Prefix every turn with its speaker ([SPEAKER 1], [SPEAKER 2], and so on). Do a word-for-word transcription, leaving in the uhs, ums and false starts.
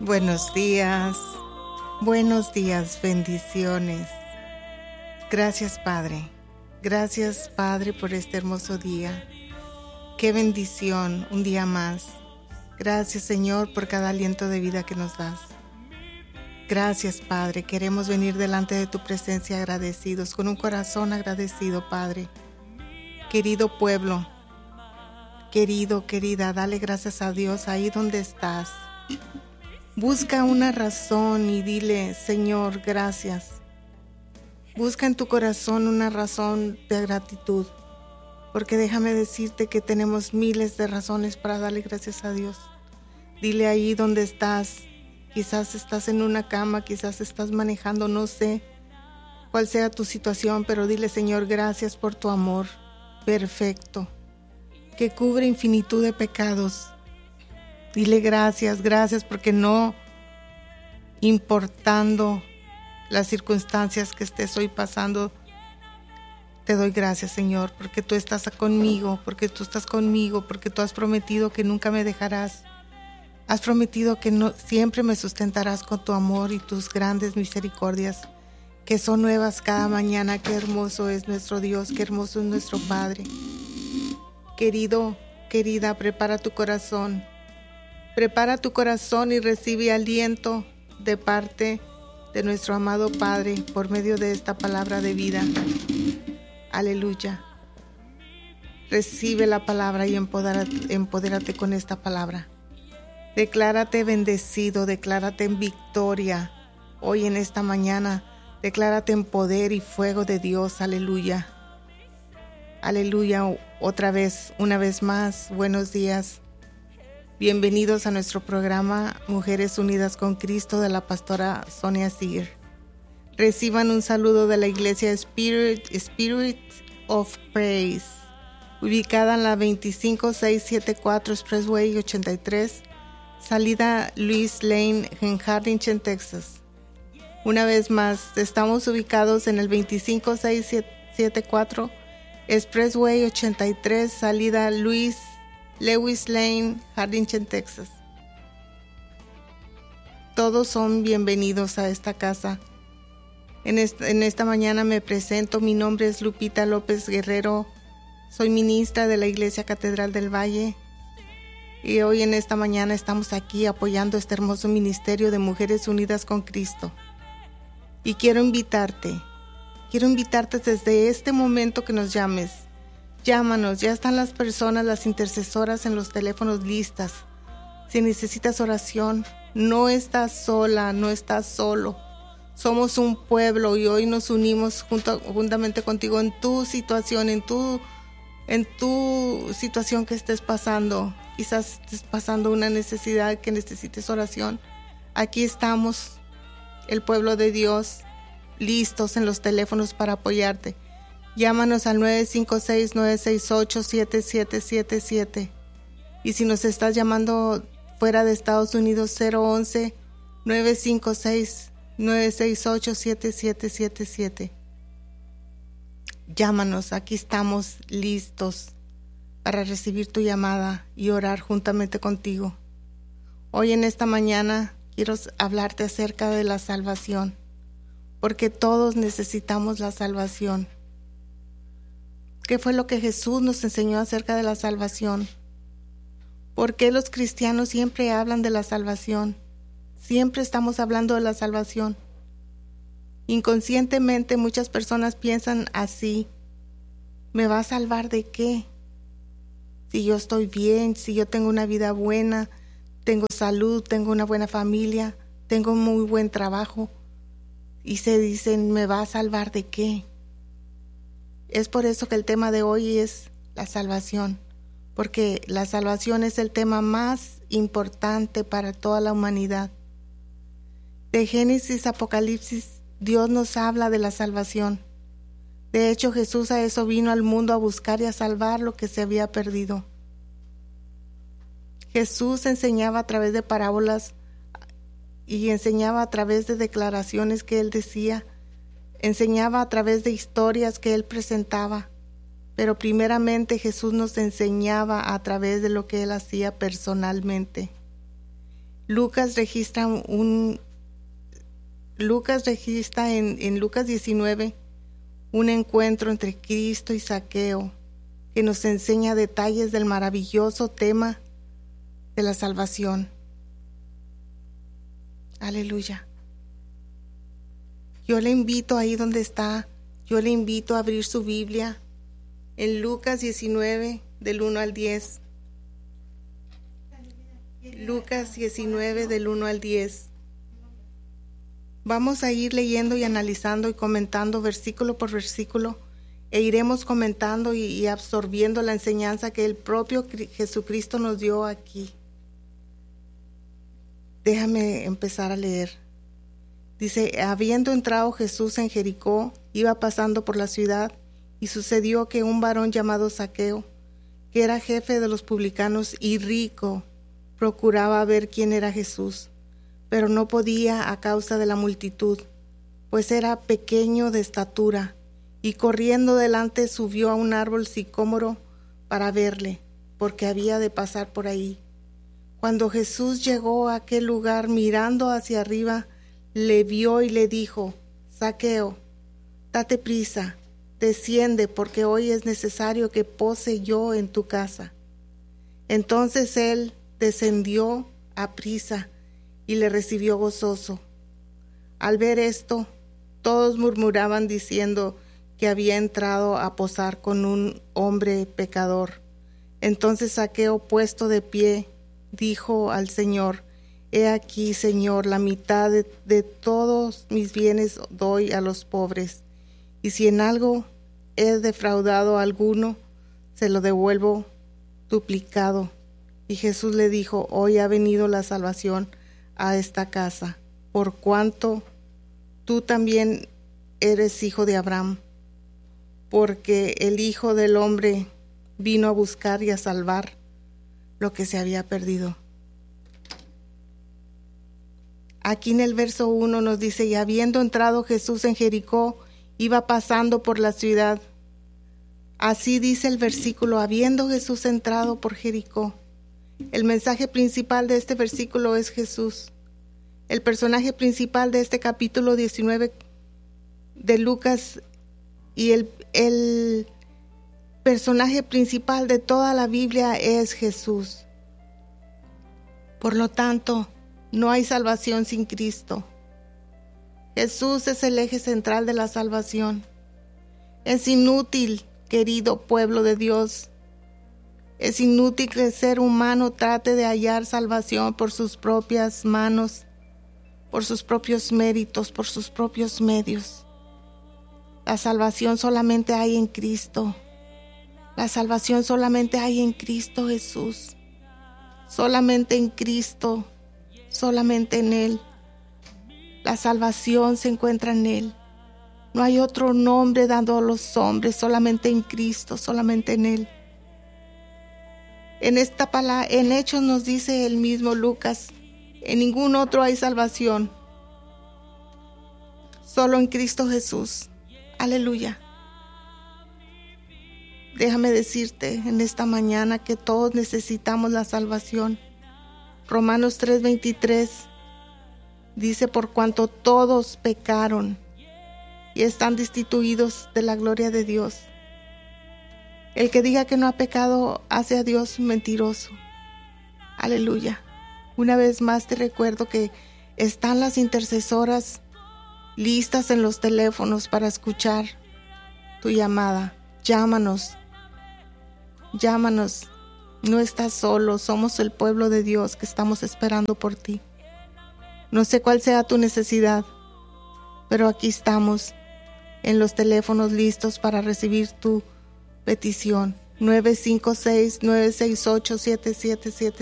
[SPEAKER 1] Buenos días, buenos días, bendiciones. Gracias, Padre. Gracias, Padre, por este hermoso día. Qué bendición, un día más. Gracias, Señor, por cada aliento de vida que nos das. Gracias, Padre. Queremos venir delante de tu presencia agradecidos, con un corazón agradecido, Padre. Querido pueblo, querido, querida, dale gracias a Dios ahí donde estás. Busca una razón y dile, Señor, gracias. Busca en tu corazón una razón de gratitud, porque déjame decirte que tenemos miles de razones para darle gracias a Dios. Dile ahí donde estás, quizás estás en una cama, quizás estás manejando, no sé cuál sea tu situación, pero dile, Señor, gracias por tu amor perfecto, que cubre infinitud de pecados. Dile gracias, gracias porque no importando las circunstancias que estés hoy pasando, te doy gracias, Señor, porque tú estás conmigo, porque tú estás conmigo, porque tú has prometido que nunca me dejarás. Has prometido que no, siempre me sustentarás con tu amor y tus grandes misericordias, que son nuevas cada mañana. Qué hermoso es nuestro Dios, qué hermoso es nuestro Padre. Querido, querida, prepara tu corazón. Prepara tu corazón y recibe aliento de parte de nuestro amado Padre por medio de esta palabra de vida. Aleluya. Recibe la palabra y empodérate, empodérate con esta palabra. Declárate bendecido, declárate en victoria. Hoy en esta mañana, declárate en poder y fuego de Dios. Aleluya. Aleluya. Otra vez, una vez más, buenos días. Bienvenidos a nuestro programa Mujeres Unidas con Cristo de la pastora Sonia Sear. Reciban un saludo de la iglesia Spirit, Spirit of Praise, ubicada en la veinticinco mil seiscientos setenta y cuatro Expressway ochenta y tres, salida Louis Lane en Harlingen, Texas. Una vez más, estamos ubicados en el veinticinco mil seiscientos setenta y cuatro Expressway ochenta y tres, salida Louis Lewis Lane, Harlingen, Texas. Todos son bienvenidos a esta casa. En esta, en esta mañana me presento. Mi nombre es Lupita López Guerrero. Soy ministra de la Iglesia Catedral del Valle. Y hoy en esta mañana estamos aquí apoyando este hermoso ministerio de Mujeres Unidas con Cristo. Y quiero invitarte, quiero invitarte desde este momento que nos llames. Llámanos, ya están las personas, las intercesoras en los teléfonos listas. Si necesitas oración, no estás sola, no estás solo. Somos un pueblo y hoy nos unimos junto, juntamente contigo en tu situación, en tu, en tu situación que estés pasando. Quizás estés pasando una necesidad que necesites oración. Aquí estamos, el pueblo de Dios, listos en los teléfonos para apoyarte. Llámanos al nueve cinco seis, nueve seis ocho, siete siete siete siete. Y si nos estás llamando fuera de Estados Unidos, cero once, nueve cinco seis, nueve seis ocho, siete siete siete siete. Llámanos, aquí estamos listos para recibir tu llamada y orar juntamente contigo. Hoy en esta mañana quiero hablarte acerca de la salvación, porque todos necesitamos la salvación. ¿Qué fue lo que Jesús nos enseñó acerca de la salvación? ¿Por qué los cristianos siempre hablan de la salvación? Siempre estamos hablando de la salvación. Inconscientemente muchas personas piensan así: ¿me va a salvar de qué? Si yo estoy bien, si yo tengo una vida buena, tengo salud, tengo una buena familia, tengo un muy buen trabajo, y se dicen, ¿me va a salvar de qué? Es por eso que el tema de hoy es la salvación, porque la salvación es el tema más importante para toda la humanidad. De Génesis a Apocalipsis, Dios nos habla de la salvación. De hecho, Jesús a eso vino al mundo, a buscar y a salvar lo que se había perdido. Jesús enseñaba a través de parábolas y enseñaba a través de declaraciones que él decía. Enseñaba a través de historias que él presentaba, pero primeramente Jesús nos enseñaba a través de lo que él hacía personalmente. Lucas registra un Lucas registra en, en Lucas diecinueve un encuentro entre Cristo y Zaqueo que nos enseña detalles del maravilloso tema de la salvación. Aleluya. Yo le invito ahí donde está, yo le invito a abrir su Biblia en Lucas diecinueve del uno al diez. Lucas diecinueve del uno al diez. Vamos a ir leyendo y analizando y comentando versículo por versículo e iremos comentando y, y absorbiendo la enseñanza que el propio Jesucristo nos dio aquí. Déjame empezar a leer. Dice, habiendo entrado Jesús en Jericó, iba pasando por la ciudad, y sucedió que un varón llamado Zaqueo, que era jefe de los publicanos y rico, procuraba ver quién era Jesús, pero no podía a causa de la multitud, pues era pequeño de estatura, y corriendo delante subió a un árbol sicómoro para verle, porque había de pasar por ahí. Cuando Jesús llegó a aquel lugar, mirando hacia arriba, le vio y le dijo, Zaqueo, date prisa, desciende, porque hoy es necesario que pose yo en tu casa. Entonces él descendió a prisa y le recibió gozoso. Al ver esto, todos murmuraban diciendo que había entrado a posar con un hombre pecador. Entonces Zaqueo, puesto de pie, dijo al Señor, he aquí, Señor, la mitad de, de todos mis bienes doy a los pobres, y si en algo he defraudado a alguno, se lo devuelvo duplicado. Y Jesús le dijo, hoy ha venido la salvación a esta casa, por cuanto tú también eres hijo de Abraham, porque el Hijo del Hombre vino a buscar y a salvar lo que se había perdido. Aquí en el verso uno nos dice, y habiendo entrado Jesús en Jericó, iba pasando por la ciudad. Así dice el versículo, habiendo Jesús entrado por Jericó. El mensaje principal de este versículo es Jesús. El personaje principal de este capítulo diecinueve de Lucas y el, el personaje principal de toda la Biblia es Jesús. Por lo tanto, no hay salvación sin Cristo. Jesús es el eje central de la salvación. Es inútil, querido pueblo de Dios, es inútil que el ser humano trate de hallar salvación por sus propias manos, por sus propios méritos, por sus propios medios. La salvación solamente hay en Cristo. La salvación solamente hay en Cristo Jesús. Solamente en Cristo, solamente en Él. La salvación se encuentra en Él. No hay otro nombre dado a los hombres, solamente en Cristo, solamente en Él. En esta palabra, en Hechos nos dice el mismo Lucas, en ningún otro hay salvación, solo en Cristo Jesús. Aleluya. Déjame decirte en esta mañana que todos necesitamos la salvación. Romanos tres veintitrés dice, por cuanto todos pecaron y están destituidos de la gloria de Dios. El que diga que no ha pecado hace a Dios mentiroso. Aleluya. Una vez más te recuerdo que están las intercesoras listas en los teléfonos para escuchar tu llamada. Llámanos. Llámanos. No estás solo, somos el pueblo de Dios que estamos esperando por ti. No sé cuál sea tu necesidad, pero aquí estamos en los teléfonos listos para recibir tu petición. nueve cinco seis, nueve seis ocho, siete siete siete